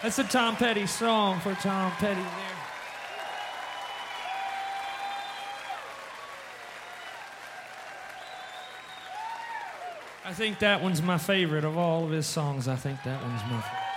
That's a Tom Petty song for Tom Petty there. I think that one's my favorite of all of his songs. I think that one's my favorite.